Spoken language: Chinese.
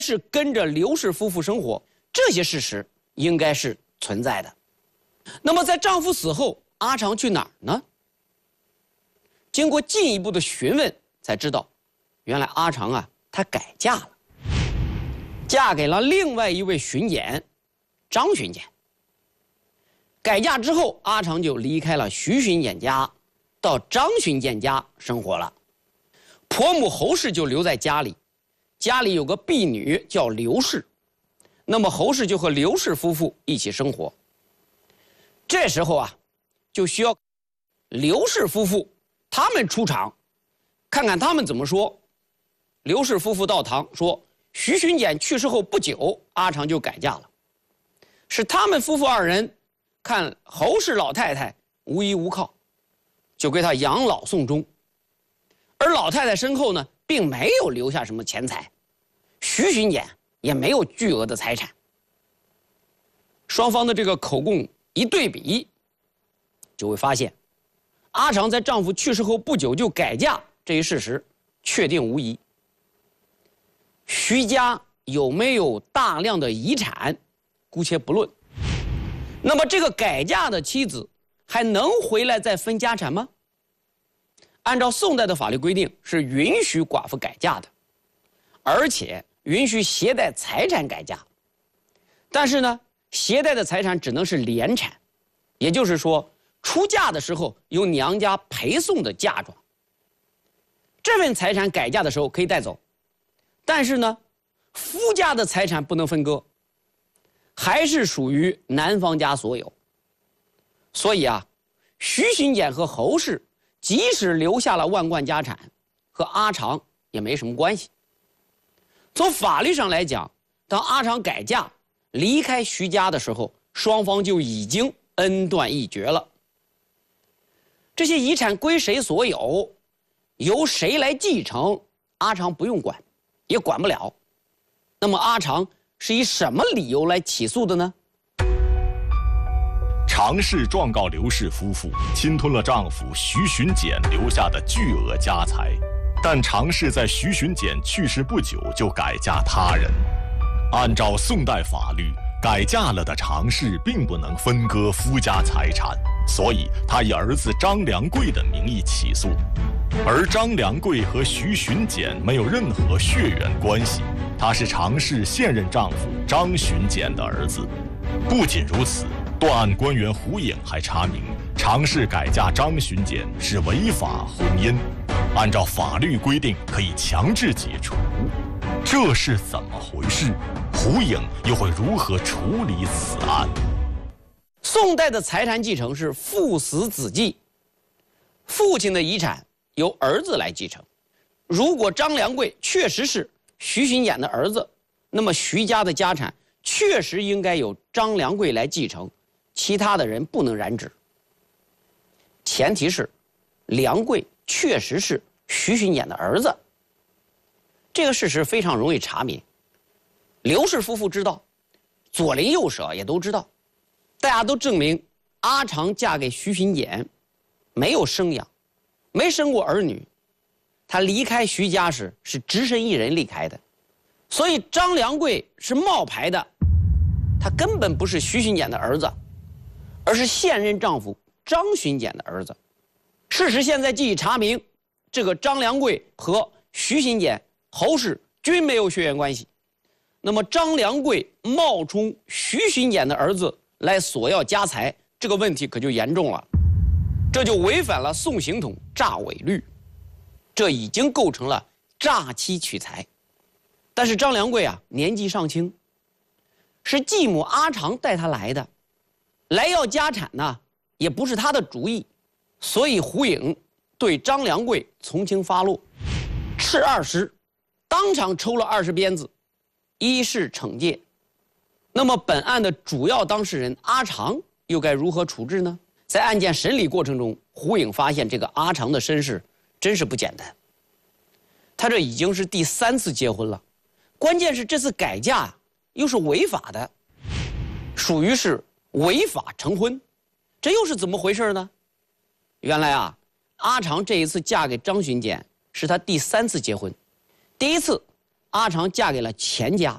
是跟着刘氏夫妇生活，这些事实应该是存在的。那么在丈夫死后，阿长去哪儿呢？经过进一步的询问，才知道，原来阿长啊，她改嫁了，嫁给了另外一位巡检，张巡检。改嫁之后，阿长就离开了徐巡检家，到张巡检家生活了。婆母侯氏就留在家里，家里有个婢女叫刘氏，那么侯氏就和刘氏夫妇一起生活。这时候啊，就需要刘氏夫妇他们出场，看看他们怎么说。刘氏夫妇到堂说，徐巡检去世后不久，阿长就改嫁了。是他们夫妇二人看侯氏老太太无依无靠，就给她养老送终。而老太太身后呢，并没有留下什么钱财，徐巡检也没有巨额的财产。双方的这个口供一对比，就会发现，阿长在丈夫去世后不久就改嫁这一事实确定无疑。徐家有没有大量的遗产，姑且不论。那么这个改嫁的妻子还能回来再分家产吗？按照宋代的法律规定，是允许寡妇改嫁的，而且允许携带财产改嫁。但是呢，携带的财产只能是连产，也就是说，出嫁的时候由娘家陪送的嫁妆。这份财产改嫁的时候可以带走，但是呢，夫家的财产不能分割，还是属于男方家所有。所以啊，徐巡检和侯氏即使留下了万贯家产，和阿长也没什么关系。从法律上来讲，当阿长改嫁离开徐家的时候，双方就已经恩断义绝了。这些遗产归谁所有，由谁来继承，阿长不用管，也管不了。那么阿长是以什么理由来起诉的呢？ 常氏状告刘氏夫妇侵吞了丈夫徐巡检留下的巨额家财，但常氏在徐巡检去世不久就改嫁他人。按照宋代法律，改嫁了的常氏并不能分割夫家财产，所以他以儿子张良贵的名义起诉。而张良贵和徐巡检没有任何血缘关系，他是常氏现任丈夫张巡检的儿子。不仅如此，断案官员胡颖还查明，常氏改嫁张巡检是违法婚姻，按照法律规定可以强制解除。这是怎么回事？胡颖又会如何处理此案？ 宋代的财产继承是父死子继，父亲的遗产由儿子来继承。如果张良贵确实是徐巡检的儿子，那么徐家的家产确实应该由张良贵来继承，其他的人不能染指。前提是良贵确实是徐巡检的儿子，这个事实非常容易查明。刘氏夫妇知道，左邻右舍也都知道，大家都证明阿长嫁给徐巡检没有生养，没生过儿女，她离开徐家时是只身一人离开的，所以张良贵是冒牌的，他根本不是徐巡检的儿子，而是现任丈夫张巡检的儿子。事实现在既已查明，这个张良贵和徐巡检、侯氏均没有血缘关系。那么张良贵冒充徐巡检的儿子来索要家财，这个问题可就严重了，这就违反了宋刑统诈伪律，这已经构成了诈欺取财。但是张良贵啊，年纪尚轻，是继母阿长带他来的，来要家产呢，也不是他的主意，所以胡颖对张良贵从轻发落，斥20，当场抽了20鞭子，依式惩戒。那么本案的主要当事人阿长又该如何处置呢？在案件审理过程中，胡颖发现这个阿长的身世真是不简单，他这已经是第3次结婚了，关键是这次改嫁又是违法的，属于是违法成婚，这又是怎么回事呢？原来啊，阿长这一次嫁给张巡检是他第3次结婚。第一次，阿长嫁给了钱家，